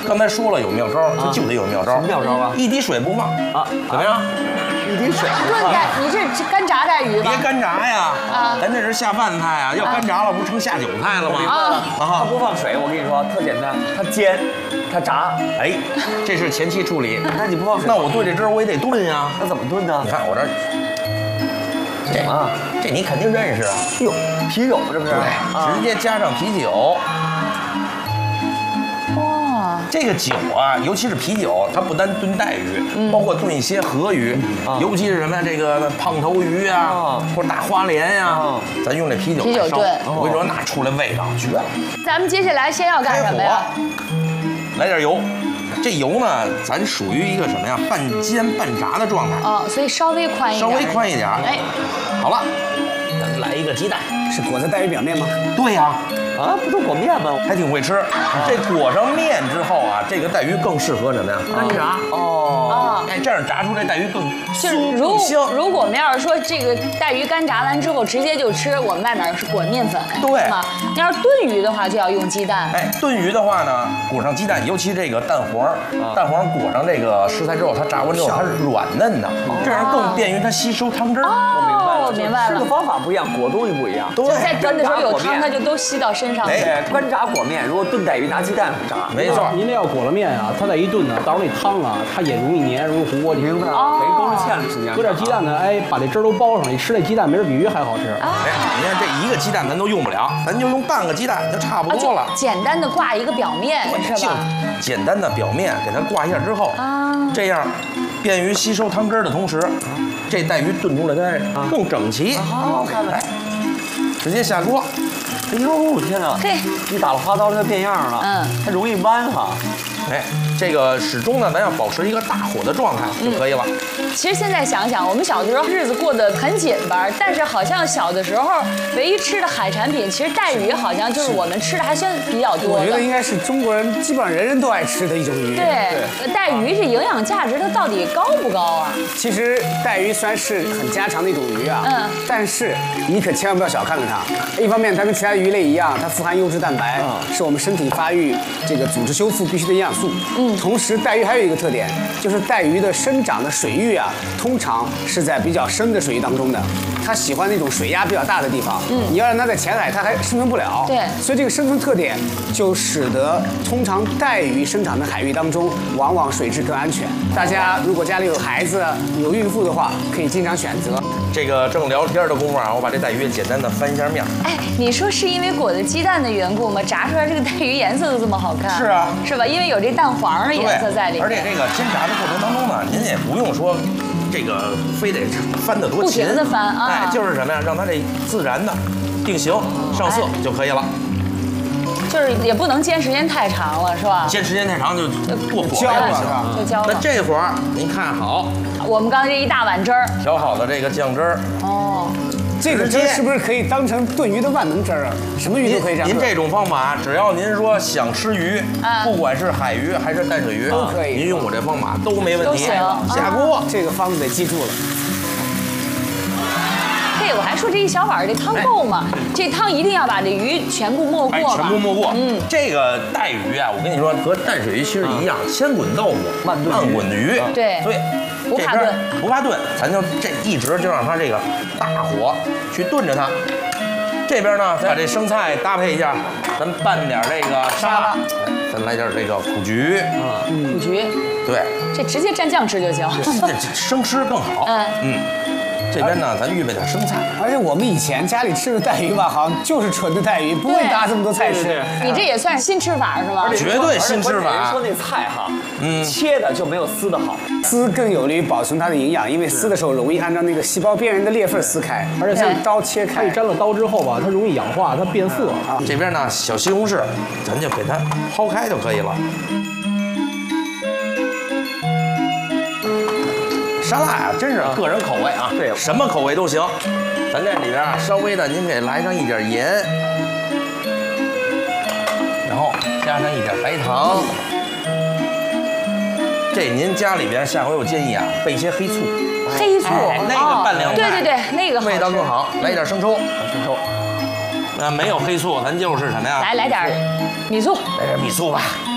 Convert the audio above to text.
刚才说了有妙招，这就得有妙招。 什么妙招啊？ 一滴水不放啊？怎么样？ 一滴水。 炖带，你这干炸带鱼吧？ 别干炸呀！咱这是下饭菜啊，要干炸了不成下酒菜了吗？ 它不放水，我跟你说特简单，它煎，它炸。 哎，这是前期处理。 那你不放水？ 那我对这汁儿我也得炖呀。 那怎么炖呢？ 你看我这。这你肯定认识啊！ 哟，啤酒这不是？ 对，直接加上啤酒。 哇， 这个酒啊，尤其是啤酒，它不单炖带鱼，包括炖一些河鱼，尤其是什么呀，这个胖头鱼啊，或者大花鲢呀，咱用这啤酒来烧，我跟你说，那出来味道绝了。 咱们接下来先要干什么呀？ 来点油。这油呢，咱属于一个什么呀？半煎半炸的状态。 所以稍微宽一点。 稍微宽一点。 哎， 好了，咱们来一个鸡蛋， 是裹在带鱼表面吗？ 对呀。 不都裹面吗？ 还挺会吃。这裹上面之后啊，这个带鱼更适合什么呀？干炸。哎，这样炸出这带鱼更就是如果我们要是说这个带鱼干炸完之后直接就吃，我们外面是裹面粉， 对吗？你要是炖鱼的话，就要用鸡蛋。 哎，炖鱼的话呢，裹上鸡蛋，尤其这个蛋黄，蛋黄裹上这个食材之后，它炸完之后它是软嫩的，这样更便于它吸收汤汁儿。 我明白了， 吃的方法不一样，裹东西不一样。 对， 在炖的时候有汤，它就都吸到身上。 哎，干炸裹面，如果炖带鱼拿鸡蛋炸， 没错。 您这要裹了面啊，它再一炖呢，到时候那汤啊，它也容易黏，容易糊锅底。 明白了，等于勾着芡了，实际上。 搁点鸡蛋呢，哎，把这汁儿都包上，你吃这鸡蛋没准比鱼还好吃。 哎，你看这一个鸡蛋咱都用不了，咱就用半个鸡蛋就差不多了。 简单的挂一个表面是吧？ 简单的表面给它挂一下之后，这样便于吸收汤汁的同时，这带鱼炖出来它更整齐。 好看了， 直接下锅。 哎呦天哪！ 嘿， 你打了花刀它变样了，它容易弯哈。 哎，这个始终呢，咱要保持一个大火的状态就可以了。 其实现在想想，我们小的时候日子过得很紧巴，但是好像小的时候唯一吃的海产品，其实带鱼好像就是我们吃的还算比较多的。 我觉得应该是中国人基本上人人都爱吃的一种鱼。 对，带鱼这营养价值它到底高不高啊？ 其实带鱼虽然是很家常的一种鱼啊，但是你可千万不要小看了它。一方面，它跟其他鱼类一样，它富含优质蛋白，是我们身体发育这个组织修复必须的营养素。同时带鱼还有一个特点，就是带鱼的生长的水域啊，通常是在比较深的水域当中的。它喜欢那种水压比较大的地方。你要让它在浅海，它还生存不了。 对， 所以这个生存特点就使得通常带鱼生长的海域当中，往往水质更安全。大家如果家里有孩子、有孕妇的话，可以经常选择。 这个正聊天的功夫啊，我把这带鱼简单的翻一下面。 哎，你说是因为裹的鸡蛋的缘故吗？炸出来这个带鱼颜色都这么好看？ 是啊， 是吧？因为有这蛋黄的颜色在里面。 而且这个煎炸的过程当中呢，您也不用说这个非得翻得多勤， 不停地翻啊， 哎，就是什么呀，让它这自然的定型上色就可以了。 就是也不能煎时间太长了，是吧？ 煎时间太长就过火了， 是吧？ 就焦了。 那这会儿您看好， 我们刚才这一大碗汁儿， 调好的这个酱汁儿。 这个汁是不是可以当成炖鱼的万能汁儿啊？什么鱼都可以这样。 您这种方法，只要您说想吃鱼，不管是海鱼还是淡水鱼， 都可以。 您用我这方法都没问题。 都行。 下锅， 这个方子得记住了。 嘿，我还说这一小碗这汤够吗？这汤一定要把这鱼全部没过吧？ 全部没过。这个带鱼啊，我跟你说，和淡水鱼其实一样，先滚豆腐，慢滚鱼。 对。 所以不怕炖， 不怕炖，咱就这一直就让它这个大火去炖着它。这边呢，再把这生菜搭配一下，咱拌点这个沙拉，咱来点这个苦菊， 苦菊， 对， 这直接蘸酱吃就行， 这生吃更好。这边呢，咱预备点生菜。 而且我们以前家里吃的带鱼吧，好像就是纯的带鱼，不会搭这么多菜吃。 你这也算是新吃法是吧？ 绝对新吃法。 人说那菜哈，切的就没有撕的好， 撕更有利于保存它的营养，因为撕的时候容易按照那个细胞边缘的裂缝撕开， 而且像刀切开。 它沾了刀之后吧，它容易氧化，它变色啊。 这边呢，小西红柿，咱就给它抛开就可以了。沙拉啊，真是个人口味啊，对，什么口味都行。咱这里边啊，稍微的您给来上一点盐，然后加上一点白糖。这您家里边下回我建议啊，备一些黑醋。 黑醋， 那个拌凉菜， 对，那个味道更好。来一点生抽，生抽。那没有黑醋，咱就是什么呀？ 来点米醋， 来点米醋吧。